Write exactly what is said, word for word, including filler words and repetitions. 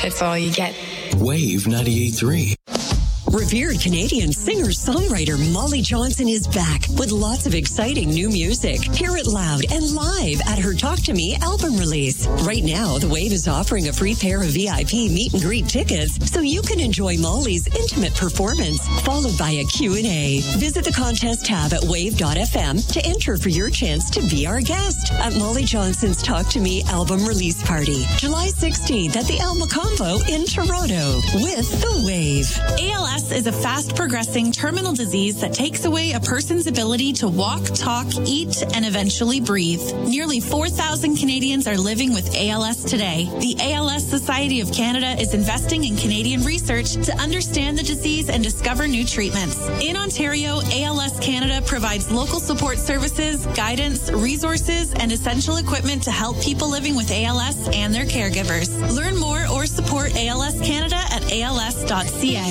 It's all you get. Wave ninety-eight point three. Revered Canadian singer-songwriter Molly Johnson is back with lots of exciting new music. Hear it loud and live at her Talk to Me album release. Right now, The Wave is offering a free pair of V I P meet and greet tickets so you can enjoy Molly's intimate performance, followed by a Q and A. Visit the contest tab at wave dot f m to enter for your chance to be our guest at Molly Johnson's Talk to Me album release party, July sixteenth at the El Macombo in Toronto with The Wave. A L S is a fast-progressing terminal disease that takes away a person's ability to walk, talk, eat, and eventually breathe. Nearly four thousand Canadians are living with A L S today. The A L S Society of Canada is investing in Canadian research to understand the disease and discover new treatments. In Ontario, A L S Canada provides local support services, guidance, resources, and essential equipment to help people living with A L S and their caregivers. Learn more or support A L S Canada at A L S dot C A.